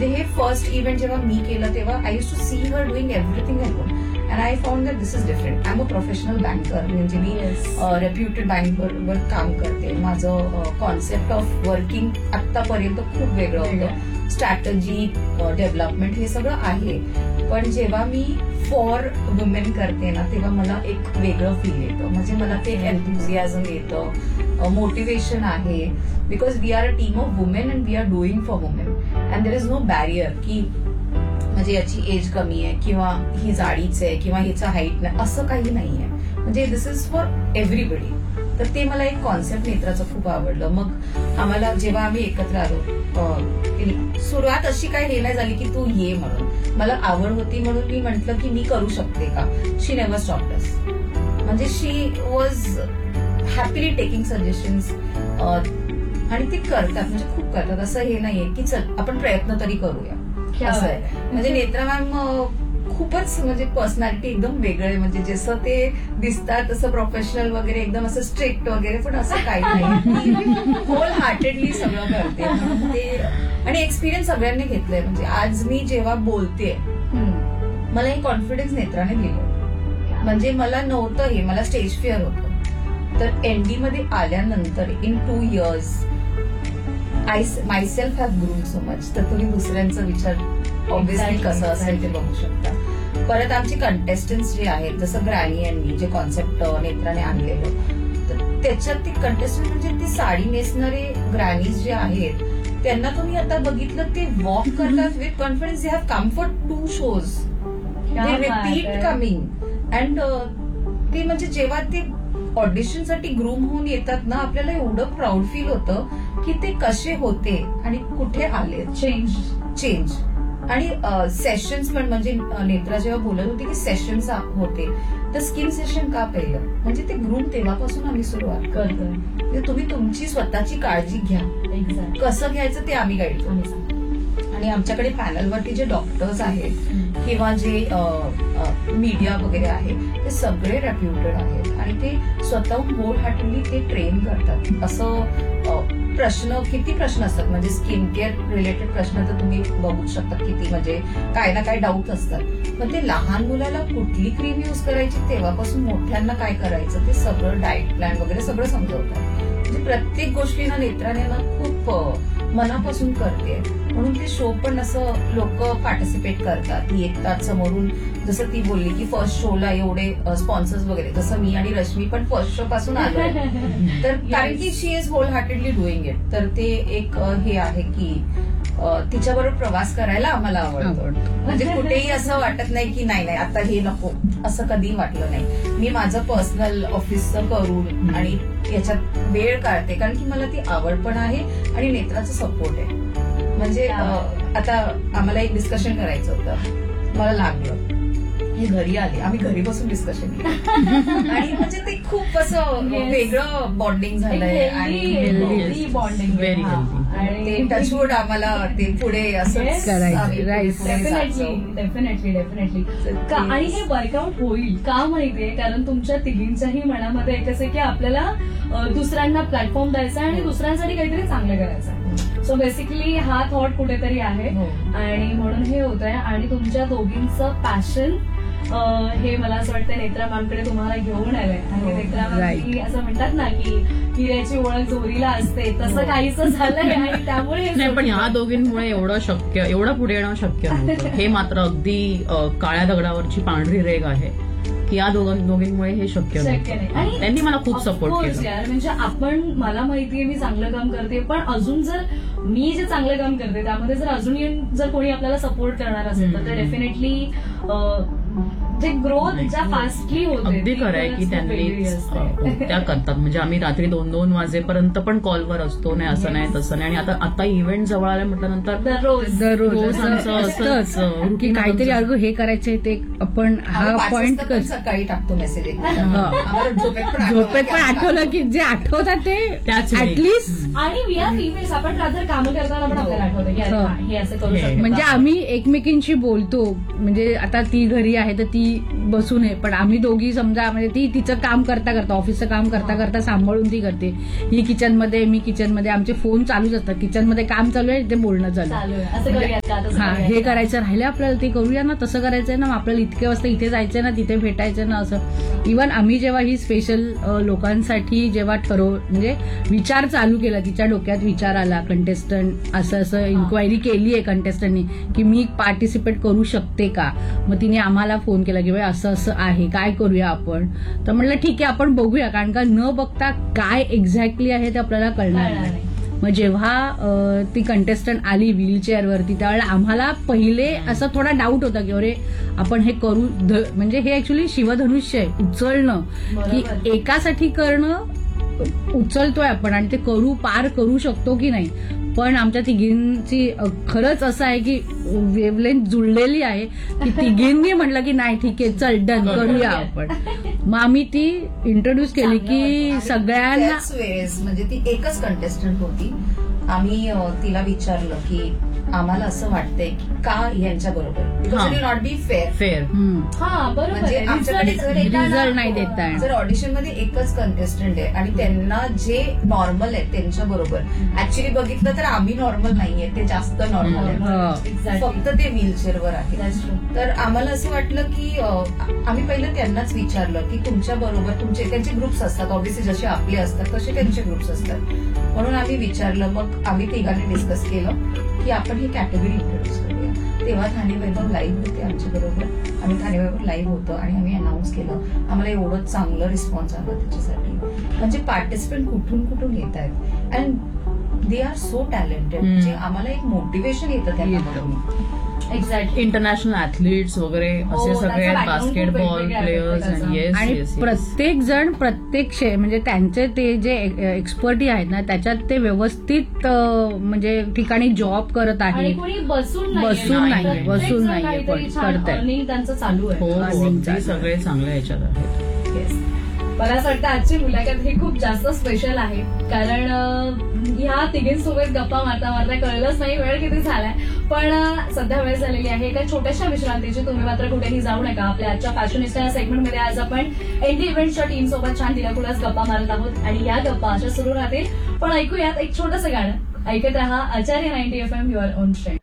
म्हणजे हे first event जेव्हा मी केलं तेव्हा I use to C her doing everything alone and I found that this is different. I am a professional banker, म्हणजे मी reputed बँकवर काम करते. माझं कॉन्सेप्ट ऑफ वर्किंग आतापर्यंत खूप वेगळं होतं. स्ट्रॅटजी, डेव्हलपमेंट हे सगळं आहे, पण जेव्हा मी फॉर वुमेन करते ना तेव्हा मला एक वेगळं फील येतं. म्हणजे मला ते एन्थुझियाझम येतं, मोटिवेशन आहे, because we are a team of women and we R doing for women and there is no barrier की म्हणजे याची एज कमी आहे किंवा ही जाडीच आहे किंवा हिचं हाईट नाही, असं काही नाहीये. म्हणजे दिस इज फॉर एव्हरीबडी. तर ते मला एक कॉन्सेप्ट नेत्राचं खूप आवडलं. मग आम्हाला जेव्हा आम्ही एकत्र आलो, सुरुवात अशी काय हे नाही झाली की तू ये म्हणून. मला आवड होती म्हणून मी म्हंटल की मी करू शकते का. शी नेव्हर स्टॉप्ड अस. म्हणजे शी वॉज हॅपीली टेकिंग सजेशन्स आणि ते करतात, म्हणजे खूप करतात. असं हे नाहीये की चल आपण प्रयत्न तरी करूया असं आहे. म्हणजे नेत्रा मॅम खूपच म्हणजे पर्सनॅलिटी एकदम वेगळं आहे. म्हणजे जसं ते दिसतात तसं प्रोफेशनल वगैरे एकदम असं स्ट्रिक्ट वगैरे, पण असं काही नाही. होल हार्टेडली सगळं करते. ते आणि एक्सपिरियन्स सगळ्यांनी घेतलंय. म्हणजे आज मी जेव्हा बोलते मला हे कॉन्फिडन्स नेत्राने दिलं. म्हणजे मला नव्हतं हे, मला स्टेज फिअर होतं. तर एनडी मध्ये आल्यानंतर in 2 years I myself have ग्रून so much. तर तुम्ही दुसऱ्यांचा विचार ऑब्व्हियसली कसं असेल ते बघू शकता. परत आमचे कंटेस्टंट्स जे आहेत, जसं ग्रॅनी यांनी जे कॉन्सेप्ट नेत्राने आणलेलं, तर त्याच्यात ते कंटेस्टंट म्हणजे ते साडी नेसणारे ग्रॅनीज जे आहेत त्यांना तुम्ही आता बघितलं ते वॉक करतात with confidence. They have come for 2 shows. They repeat coming and ते म्हणजे जेव्हा ते ऑडिशनसाठी ग्रूम होऊन येतात ना, आपल्याला एवढं प्राऊड फील होतं की ते कसे होते आणि कुठे आले. चेंज आणि सेशन्स पण म्हणजे नेत्रा जेव्हा बोलत होती की सेशन्स होते, तर स्किन सेशन का पहिलं, म्हणजे ते ग्रूम तेव्हापासून आम्ही सुरुवात करतोय. तुम्ही तुमची स्वतःची काळजी घ्या. कसं घ्यायचं ते आम्ही गाईड करू. आणि आमच्याकडे पॅनलवरती जे डॉक्टर्स आहेत किंवा जे मीडिया वगैरे आहे ते सगळे रेप्युटेड आहेत आणि ते स्वतःहून होल हार्टेडली ते ट्रेन करतात. असं किती प्रश्न असतात, म्हणजे स्किन केअर रिलेटेड प्रश्न तर तुम्ही बघू शकता किती, म्हणजे काय ना काय डाऊट असतात. पण ते लहान मुलाला कुठली क्रीम युज करायची तेव्हापासून मोठ्यांना काय करायचं ते सगळं डाएट प्लॅन वगैरे सगळं समजवतात. म्हणजे प्रत्येक गोष्टीना नेत्राने ना खूप मनापासून करते. म्हणून ते शो पण असं लोक पार्टिसिपेट करतात, येतात समोरून. जसं ती बोलली की फर्स्ट शोला एवढे स्पॉन्सर्स वगैरे, जसं मी आणि रश्मी पण फर्स्ट शो पासून आलो. तर कारण की शी is hole heartedly doing it. तर ते एक हे आहे की तिच्याबरोबर प्रवास करायला आम्हाला आवडतो. म्हणजे कुठेही असं वाटत नाही की नाही आता हे नको, असं कधी वाटलं नाही. मी माझं पर्सनल ऑफिसचं करून आणि याच्यात वेळ काढते कारण की मला ती आवड पण आहे आणि नेत्राचं सपोर्ट आहे. म्हणजे आता आम्हाला एक डिस्कशन करायचं होतं, मला लागलं, हे घरी आले, आम्ही घरी बसून डिस्कशन केलं आणि म्हणजे ते खूप असं वेगळं बॉन्डिंग झालंय आणि बॉन्डिंग व्हेरी ते टचवूड आम्हाला ते पुढे असं डेफिनेटली. आणि हे वर्कआउट होईल का माहितीये, कारण तुमच्या तिघींच्याही मनामध्ये एकच आहे की आपल्याला दुसऱ्यांना प्लॅटफॉर्म द्यायचा आणि दुसऱ्यांसाठी काहीतरी चांगलं करायचं. सो बेसिकली हा थॉट कुठेतरी आहे आणि म्हणून हे होत आहे. आणि तुमच्या दोघींचं पॅशन हे मला असं वाटतं नेत्रा मॅमकडे तुम्हाला घेऊन आलंय. आणि नेत्रा मॅम असं म्हणतात ना की हिऱ्याची ओळख जोरीला असते, तसं काहीच झालंय. आणि त्यामुळे नाही, पण ह्या दोघींमुळे एवढं पुढे येणं शक्य नव्हतं. हे मात्र अगदी काळ्या दगडावरची पांढरी रेग आहे की या दोघींमुळे हे शक्य नाही. त्यांनी मला खूप सपोर्ट केला. म्हणजे आपण, मला माहितीये मी चांगलं काम करते, पण अजून जर मी जे चांगलं काम करते त्यामध्ये जर अजून जर कोणी आपल्याला सपोर्ट करणार असेल तर डेफिनेटली जे ग्रोथ ज्या फास्टली होते. अगदी खरं आहे की त्यांनी त्या करतात. म्हणजे आम्ही रात्री 2-2 वाजेपर्यंत पण कॉलवर असतो, नाही असं नाही तसं नाही. आणि आता इव्हेंट जवळ आल्या म्हटल्यानंतर दररोज असं की काहीतरी अगं हे करायचंय ते आपण हा पॉइंट सकाळी टाकतो मेसेज. झोपेत पण आठवलं की जे आठवतात ते ऍटलीस्ट. आणि वी आर फीमेल्स, आपण रात्र कामं करताना पण आपल्याला आठवतं की हे असं करू शकतो. म्हणजे आम्ही एकमेकींशी बोलतो. म्हणजे आता ती घरी आहे तर ती की बसू नये, पण आम्ही दोघी समजा म्हणजे ती तिचं काम करता करता ऑफिसचं काम करता करता सांभाळून ती करते. ही किचनमध्ये, मी किचनमध्ये, आमचे फोन चालूच असतात. किचनमध्ये काम चालू आहे, ते बोलणं चालू आहे. असं करूया का, तसं हा, करूया हे का? करायचं राहिलं आपल्याला, ते करूया ना, तसं करायचंय ना, आपल्याला इतक्या वाजता इथे जायचंय ना, तिथे भेटायचं ना, असं. इव्हन आम्ही जेव्हा ही स्पेशल लोकांसाठी जेव्हा म्हणजे विचार चालू केला, तिच्या डोक्यात विचार आला, कंटेस्टंट असं इन्क्वायरी केली आहे कंटेस्टंटनी की मी पार्टिसिपेट करू शकते का. मग तिने आम्हाला फोन केला की बाई असं असं आहे, काय करूया आपण. तर म्हणलं ठीक आहे आपण बघूया, कारण का न बघता काय एक्झॅक्टली आहे ते आपल्याला कळणार नाही. मग जेव्हा ती कंटेस्टंट आली व्हीलचेअरवरती, त्यावेळेला आम्हाला पहिले असा थोडा डाऊट होता की अरे आपण हे करू, म्हणजे हे ऍक्च्युली शिवधनुष्य आहे, उचलणं, की एकासाठी करणं, उचलतोय आपण आणि ते पार करू शकतो की नाही. पण आमच्या तिघींची खरंच असं आहे की वेवलेंथ जुळलेली आहे की तिघींनी म्हटलं की नाही ठीक आहे चल डन करूया आपण. मग आम्ही ती इंट्रोड्यूस केली की सगळ्यांना. त्याच वेळेस म्हणजे ती एकच कंटेस्टंट होती. आम्ही तिला विचारलं की आम्हाला असं वाटतंय की का यांच्या बरोबर, because it not be fair. हा बरोबर म्हणजे आहे. आमच्याकडे रिझल्ट नाही देता येणार. जर ऑडिशन मध्ये एकच कंटेस्टंट आहे आणि त्यांना जे नॉर्मल आहे त्यांच्या बरोबर ऍक्च्युली बघितलं तर आम्ही नॉर्मल नाहीये, ते जास्त नॉर्मल आहे, फक्त ते व्हीलचेअरवर आहे. तर आम्हाला असं वाटलं की आम्ही पहिलं त्यांनाच विचारलं की तुमच्या बरोबर त्यांचे ग्रुप्स असतात, ऑब्व्हियसली जसे आपले असतात तसे त्यांचे ग्रुप्स असतात. म्हणून आम्ही विचारलं, मग आम्ही तिघांनी डिस्कस केलं की आपण ही कॅटेगरी इंट्रोड्यूस करूया. तेव्हा ठाणे वैभव लाईव्ह होते आमच्या बरोबर, आम्ही ठाणे वैभव लाईव्ह होतो आणि आम्ही अनाऊन्स केलं. आम्हाला एवढं चांगलं रिस्पॉन्स आला त्याच्यासाठी, म्हणजे पार्टिसिपंट कुठून कुठून येत आहेत and they are so talented. म्हणजे आम्हाला एक मोटिवेशन येतं त्यांना बघून. एक्झॅक्टली. इंटरनॅशनल ऍथलीट्स वगैरे असे सगळे त्याचं बास्केटबॉल background खूप प्लेयर्स वेगवेगळं आहे येस आणि येस प्रत्येक जण प्रत्येक म्हणजे त्यांचे ते जे एक्सपर्टी आहेत ना त्याच्यात ते व्यवस्थित म्हणजे ठिकाणी जॉब करत आणि आहेत. कोणी बसून बसून नाहीये, प्रत्येक बसून जण नाहीये, काहीतरी पण छान करतायत. earning त्यांचं चालू आहे. हो चालू अगदी सगळे चांगल्या ह्याच्यात आहेत. Yes. मला असं वाटतं आजची मुलाखत ही खूप जास्त स्पेशल आहे, कारण ह्या तिघींसोबत गप्पा मारता मारता कळलंच नाही वेळ किती झालाय. पण सध्या वेळ झालेली आहे एका छोट्याशा विश्रांतीची. तुम्ही मात्र कुठेही जाऊ नका. आपल्या आजच्या फॅशनिस्टा या सेगमेंटमध्ये आज आपण एनडी इव्हेंट्सच्या टीम सोबत छान दिलाखुलास गप्पा मारत आहोत आणि या गप्पा अशा सुरू राहतील. पण ऐकूयात एक छोटंसं गाणं. ऐकत रहा आचार्य 90 FM युअर ओन स्ट्रेंड.